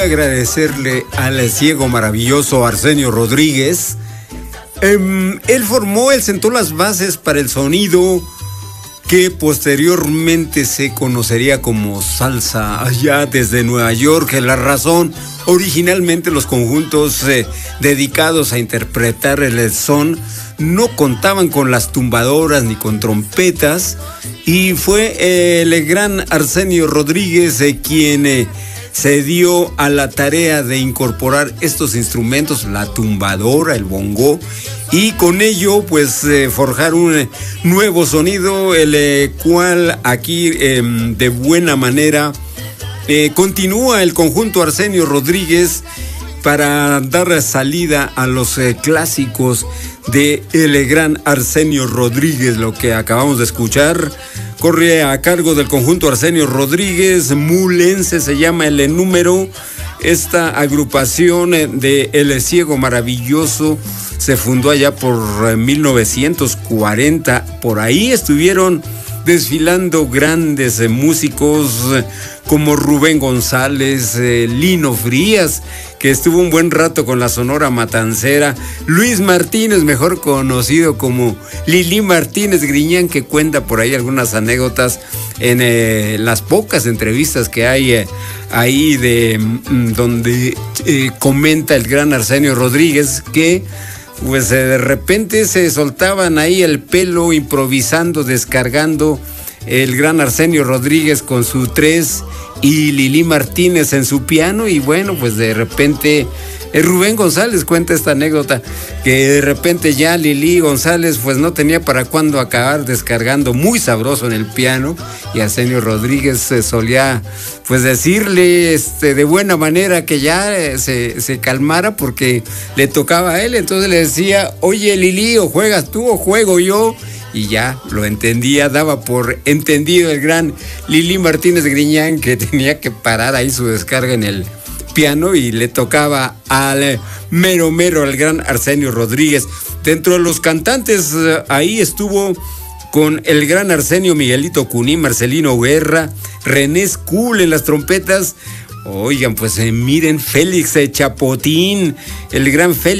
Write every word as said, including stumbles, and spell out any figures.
Agradecerle al ciego maravilloso Arsenio Rodríguez. Eh, él formó, él sentó las bases para el sonido que posteriormente se conocería como salsa allá desde Nueva York. La razón, originalmente los conjuntos eh, dedicados a interpretar el son no contaban con las tumbadoras ni con trompetas, y fue eh, el gran Arsenio Rodríguez eh, quien eh, se dio a la tarea de incorporar estos instrumentos, la tumbadora, el bongo, y con ello pues eh, forjar un eh, nuevo sonido, el eh, cual aquí eh, de buena manera eh, continúa el conjunto Arsenio Rodríguez para dar salida a los eh, clásicos de el gran Arsenio Rodríguez. Lo que acabamos de escuchar corre a cargo del conjunto Arsenio Rodríguez, Mulense se llama el número. Esta agrupación de El Ciego Maravilloso se fundó allá por mil novecientos cuarenta. Por ahí estuvieron desfilando grandes eh, músicos eh, como Rubén González, eh, Lino Frías, que estuvo un buen rato con la Sonora Matancera, Luis Martínez, mejor conocido como Lili Martínez Griñán, que cuenta por ahí algunas anécdotas en eh, las pocas entrevistas que hay eh, ahí de mm, donde eh, comenta el gran Arsenio Rodríguez que pues eh, de repente se soltaban ahí el pelo improvisando, descargando el gran Arsenio Rodríguez con su tres y Lili Martínez en su piano, y bueno, pues de repente eh, Rubén González cuenta esta anécdota, que de repente ya Lili González pues no tenía para cuándo acabar descargando muy sabroso en el piano, y Arsenio Rodríguez se solía pues decirle este, de buena manera que ya eh, se, se calmara porque le tocaba a él. Entonces le decía: oye Lili, o juegas tú o juego yo, y ya lo entendía, daba por entendido el gran Lili Martínez Griñán que tenía que parar ahí su descarga en el piano, y le tocaba al mero mero, al gran Arsenio Rodríguez. Dentro de los cantantes ahí estuvo con el gran Arsenio Miguelito Cuní, Marcelino Guerra, René Skull en las trompetas. Oigan, pues eh, miren, Félix eh, Chapotín, el gran Félix